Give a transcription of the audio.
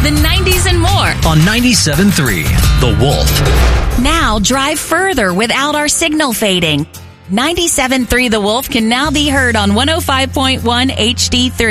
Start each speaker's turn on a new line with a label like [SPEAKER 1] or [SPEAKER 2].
[SPEAKER 1] the 90s, and more.
[SPEAKER 2] On 97.3, The Wolf.
[SPEAKER 1] Now drive further without our signal fading. 97.3 The Wolf can now be heard on 105.1 HD3.